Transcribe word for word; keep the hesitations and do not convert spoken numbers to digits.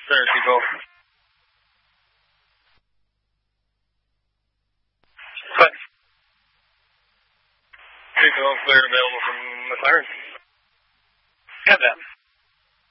Center two twelve. What? two twelve clear available from McLaren. Got that.